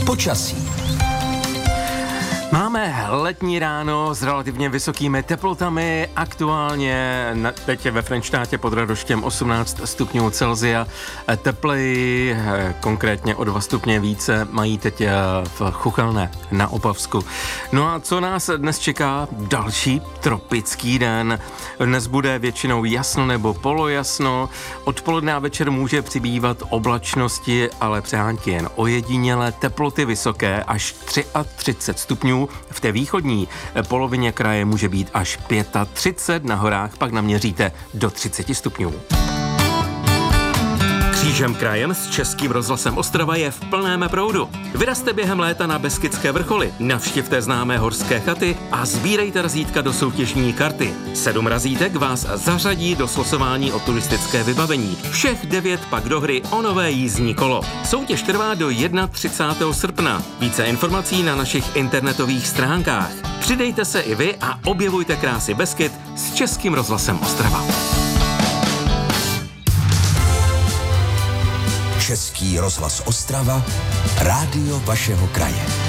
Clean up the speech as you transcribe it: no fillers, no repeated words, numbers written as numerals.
Počasí. Máme letní ráno s relativně vysokými teplotami. Aktuálně teď je ve Frenštátě pod Radoštěm 18 stupňů Celsia. Tepleji, konkrétně o 2 stupně více, mají teď v Chuchelné na Opavsku. No a co nás dnes čeká? Další tropický den. Dnes bude většinou jasno nebo polojasno. Odpoledne a večer může přibývat oblačnosti, ale přehánky jen ojediněle. Teploty vysoké až 33 stupňů. V té východní polovině kraje může být až 35, na horách pak naměříte do 30 stupňů. Křížem krajem s Českým rozhlasem Ostrava je v plném proudu. Vyrazte během léta na Beskydské vrcholy, navštivte známé horské chaty a sbírejte razítka do soutěžní karty. 7 razítek vás zařadí do slosování o turistické vybavení. Všech 9 pak do hry o nové jízdní kolo. Soutěž trvá do 31. srpna. Více informací na našich internetových stránkách. Přidejte se i vy a objevujte krásy Beskyd s Českým rozhlasem Ostrava. Český rozhlas Ostrava, rádio vašeho kraje.